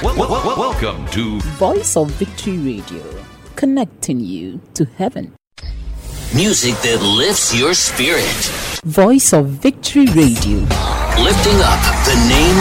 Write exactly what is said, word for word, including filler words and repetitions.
Well, well, well, welcome to Voice of Victory Radio, connecting you to heaven. Music that lifts your spirit. Voice of Victory Radio, Lifting up the name